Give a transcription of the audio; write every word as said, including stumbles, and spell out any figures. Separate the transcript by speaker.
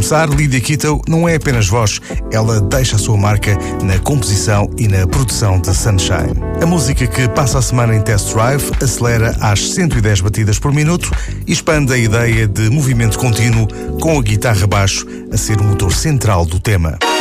Speaker 1: começar, Lydia Kitto não é apenas voz, ela deixa a sua marca na composição e na produção de Sunshine. A música que passa a semana em test drive acelera às cento e dez batidas por minuto e expande a ideia de movimento contínuo, com a guitarra baixo a ser o motor central do tema.